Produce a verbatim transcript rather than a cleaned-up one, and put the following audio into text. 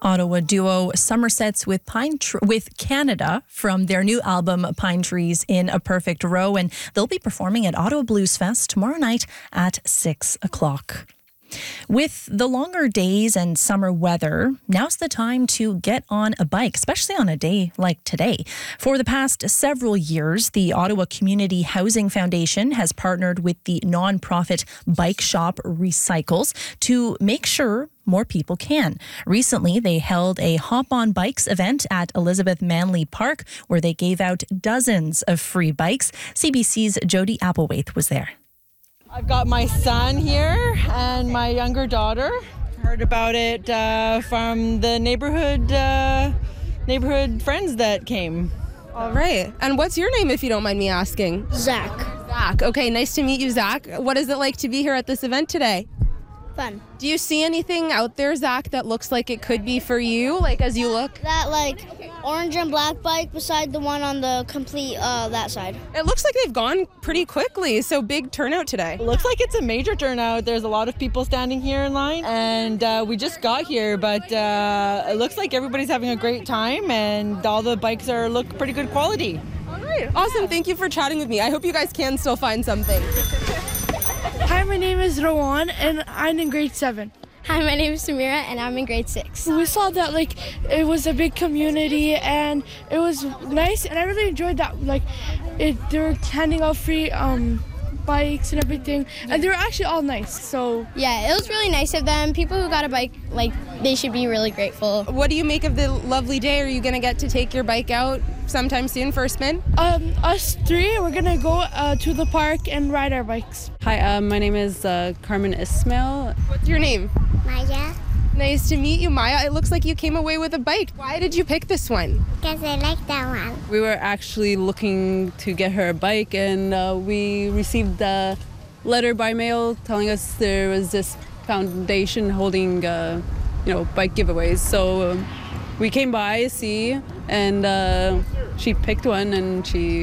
Ottawa duo Somersets with Pine Tr- with Canada from their new album Pine Trees in a Perfect Row, and they'll be performing at Ottawa Blues Fest tomorrow night at six o'clock. With the longer days and summer weather, now's the time to get on a bike, especially on a day like today. For the past several years, the Ottawa Community Housing Foundation has partnered with the nonprofit Bike Shop Recycles to make sure more people can. Recently, they held a Hop on Bikes event at Elizabeth Manley Park, where they gave out dozens of free bikes. C B C's Jody Applewaith was there. I've got my son here and my younger daughter. Heard about it uh, from the neighborhood uh, neighborhood friends that came. All right. And what's your name, if you don't mind me asking? Zach. Zach. Okay, nice to meet you, Zach. What is it like to be here at this event today? Fun. Do you see anything out there, Zach, that looks like it could be for you, like as you look? That like orange and black bike beside the one on the complete uh, that side. It looks like they've gone pretty quickly, so big turnout today. It looks like it's a major turnout. There's a lot of people standing here in line, and uh, we just got here, but uh, it looks like everybody's having a great time, and all the bikes are look pretty good quality. All right. Awesome. Thank you for chatting with me. I hope you guys can still find something. Hi, my name is Rowan, and I'm in grade seven. Hi, my name is Samira, and I'm in grade six. We saw that like it was a big community, and it was nice, and I really enjoyed that. Like, it, they were handing out free um, bikes and everything, and they were actually all nice. So Yeah, it was really nice of them. People who got a bike, like, they should be really grateful. What do you make of the lovely day? Are you going to get to take your bike out sometime soon for a spin? um, us three, we're gonna go uh, to the park and ride our bikes. Hi, um, my name is uh, Carmen Ismail. What's your name? Maya? Nice to meet you, Maya. It looks like you came away with a bike. Why did you pick this one? Because I like that one. We were actually looking to get her a bike, and uh, we received a letter by mail telling us there was this foundation holding, uh, you know, bike giveaways. So um, we came by, see, and uh, she picked one, and she